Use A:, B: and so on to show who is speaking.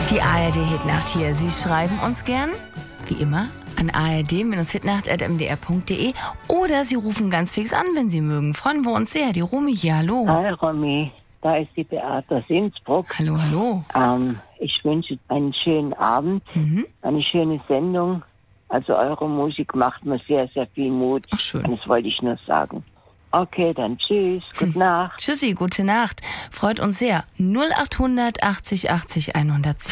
A: Die ARD-Hitnacht hier. Sie schreiben uns gern, wie immer, an ard-hitnacht@mdr.de oder Sie rufen ganz fix an, wenn Sie mögen. Freuen wir uns sehr. Die Romy hier, hallo.
B: Hi Romy, da ist die Beate aus Innsbruck.
A: Hallo, hallo.
B: Ich wünsche einen schönen Abend, eine schöne Sendung. Also eure Musik macht mir sehr, sehr viel Mut.
A: Ach, schön.
B: Das wollte ich nur sagen. Okay, dann tschüss, gute Nacht.
A: Tschüssi, gute Nacht. Freut uns sehr. 0800 80 80 110.